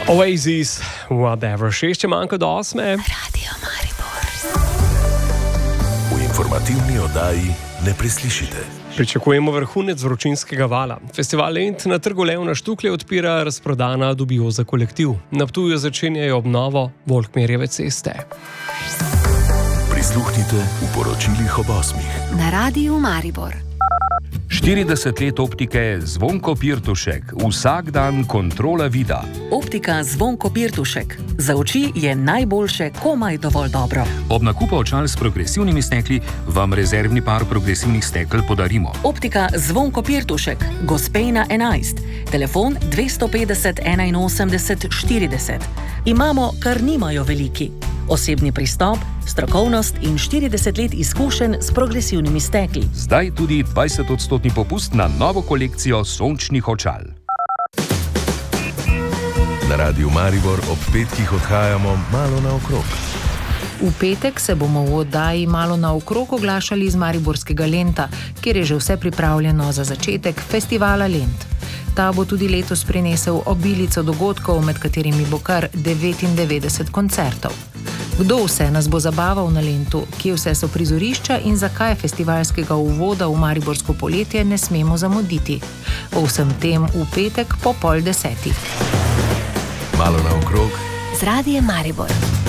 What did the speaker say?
Oasis, whatever, 6 manjka do 8. Radio Maribor. V informativni oddaji ne preslišite. Pričakujemo vrhunec vročinskega vala. Festival Lent na Trgu Leona Štuklje odpira razprodana dubioza kolektiv. Na Ptuju začenjajo obnovo Volkmerjeve ceste. Prisluhnite v poročilih ob 8. Na Radio Maribor. 40 let optike Zvonko Pirtušek, vsak dan kontrola vida. Optika Zvonko Pirtušek. Za oči je najboljše komaj dovolj dobro. Ob nakupu očal s progresivnimi stekli vam rezervni par progresivnih stekel podarimo. Optika Zvonko Pirtušek, Gospejna 11, telefon 250 81 40. Imamo, kar nimajo veliki. Osebni pristop, strokovnost in 40 let izkušenj s progresivnimi stekli. Zdaj tudi 20% popust na novo kolekcijo sončnih očal. Na Radiu Maribor ob petkih odhajamo malo naokrog. V petek se bomo v oddaji malo naokrog oglašali iz Mariborskega Lenta, kjer je že vse pripravljeno za začetek festivala Lent. Ta bo tudi letos prinesel obilico dogodkov, med katerimi bo kar 99 koncertov. Kdo vse nas bo zabaval na Lentu, kje vse so prizorišča in zakaj festivalskega uvoda v mariborsko poletje ne smemo zamuditi. O vsem tem v petek po 9:30. Malo naokrog Z Radiem Maribor.